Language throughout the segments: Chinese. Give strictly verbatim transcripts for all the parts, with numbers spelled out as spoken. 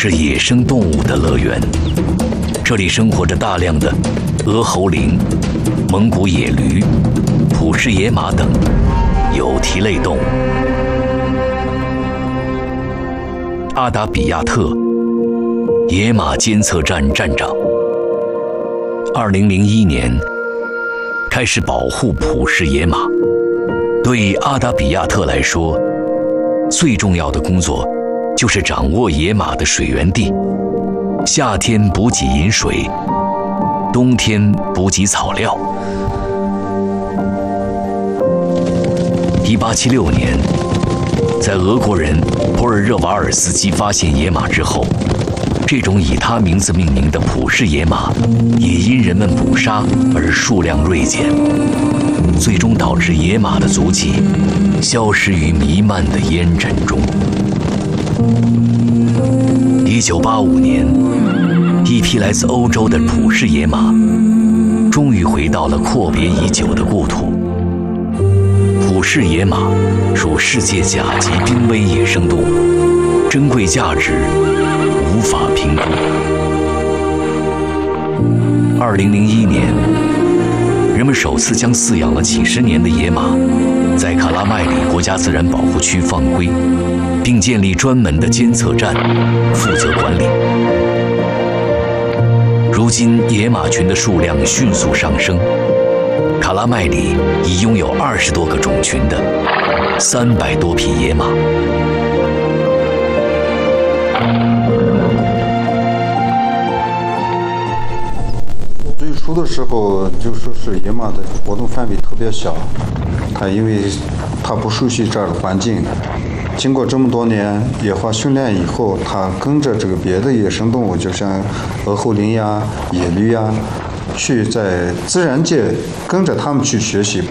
是野生动物的乐园，这里生活着大量的鹅喉羚、蒙古野驴、普氏野马等有蹄类动物。阿达比亚特野马监测站站长，二零零一年开始保护普氏野马。对阿达比亚特来说，最重要的工作就是掌握野马的水源地，夏天补给饮水，冬天补给草料。一八七六年，在俄国人普尔热瓦尔斯基发现野马之后，这种以他名字命名的普氏野马也因人们捕杀而数量锐减，最终导致野马的足迹消失于弥漫的烟尘中。一九八五年，一匹来自欧洲的普氏野马终于回到了阔别已久的故土。普氏野马属世界甲级濒危野生动物，珍贵价值无法评估。二零零一年，人们首次将饲养了几十年的野马在卡拉麦里国家自然保护区放归，并建立专门的监测站，负责管理。如今，野马群的数量迅速上升，卡拉麦里已拥有二十多个种群的三百多匹野马。 最初的时候就说是野马的活动范围特别小，它因为它不熟悉这儿的环境，经过这么多年野化训练以后，它跟着这个别的野生动物，就像鹅喉羚呀、野驴呀，去在自然界跟着它们去学习。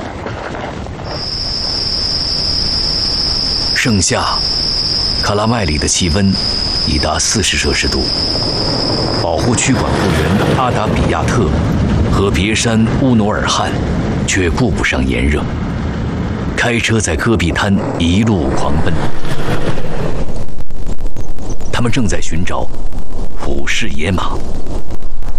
盛夏，卡拉麦里的气温已达四十摄氏度。保护区管护员阿达比亚特和别山乌努尔汗却顾不上炎热，开车在戈壁滩一路狂奔。他们正在寻找普氏野马。